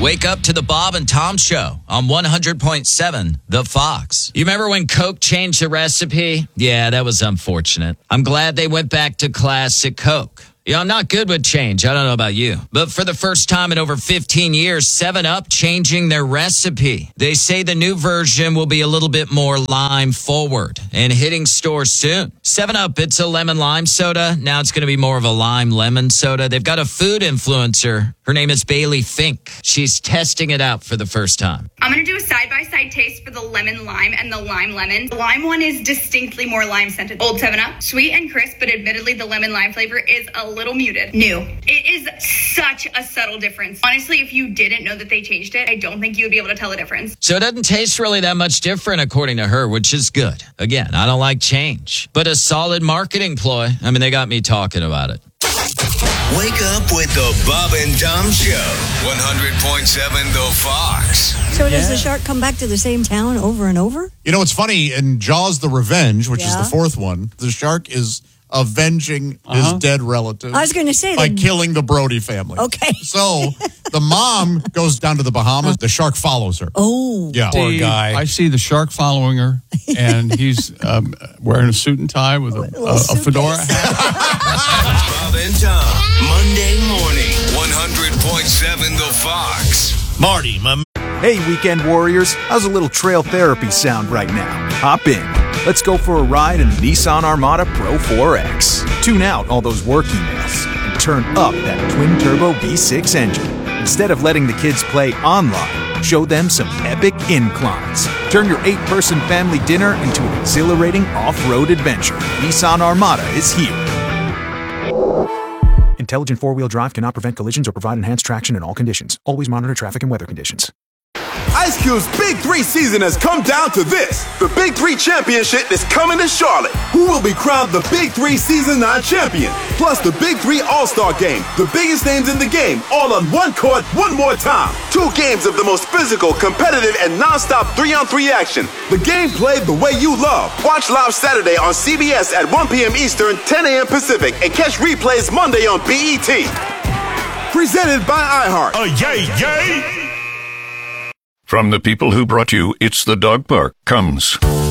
Wake up to the Bob and Tom Show on 100.7 The Fox. You remember when Coke changed the recipe? Yeah, that was unfortunate. I'm glad they went back to classic Coke. Yeah, I'm not good with change. I don't know about you. But for the first time in over 15 years, 7-Up changing their recipe. They say the new version will be a little bit more lime forward and hitting stores soon. 7-Up, it's a lemon lime soda. Now it's going to be more of a lime lemon soda. They've got a food influencer. Her name is Bailey Fink. She's testing it out for the first time. I'm going to do a side-by-side taste for the lemon lime and the lime lemon. The lime one is distinctly more lime scented. Old 7-Up, sweet and crisp, but admittedly the lemon lime flavor is a little muted. New. It is such a subtle difference. Honestly, if you didn't know that they changed it, I don't think you would be able to tell the difference. So it doesn't taste really that much different according to her, which is good. Again, I don't like change, but a solid marketing ploy. I mean, they got me talking about it. Wake up with the Bob and Tom Show. 100.7 The Fox. So does the shark come back to the same town over and over? You know, it's funny, in Jaws the Revenge, which is the fourth one, the shark is avenging his dead relatives. I was going to say by killing the Brody family. Okay. So the mom goes down to the Bahamas. The shark follows her. Oh. Yeah. Poor guy. I see the shark following her, and he's wearing a suit and tie with a fedora hat. Bob and Tom, Monday morning, 100.7 The Fox. Marty, Hey, weekend warriors. How's a little trail therapy sound right now? Hop in. Let's go for a ride in the Nissan Armada Pro 4X. Tune out all those work emails and turn up that twin-turbo V6 engine. Instead of letting the kids play online, show them some epic inclines. Turn your 8-person family dinner into an exhilarating off-road adventure. Nissan Armada is here. Intelligent four-wheel drive cannot prevent collisions or provide enhanced traction in all conditions. Always monitor traffic and weather conditions. Ice Cube's Big 3 season has come down to this. The Big 3 Championship is coming to Charlotte. Who will be crowned the Big 3 Season 9 champion? Plus the Big 3 All-Star Game. The biggest names in the game, all on one court, one more time. 2 games of the most physical, competitive, and non-stop 3-on-3 action. The game played the way you love. Watch live Saturday on CBS at 1 p.m. Eastern, 10 a.m. Pacific, and catch replays Monday on BET. Presented by iHeart. Yay! From the people who brought you It's the Dog Park comes